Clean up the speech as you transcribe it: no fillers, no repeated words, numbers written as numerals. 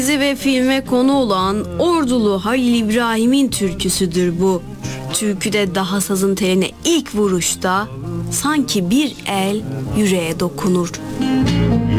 Dizi ve filme konu olan Ordulu Halil İbrahim'in türküsüdür bu. Türküde daha sazın teline ilk vuruşta sanki bir el yüreğe dokunur.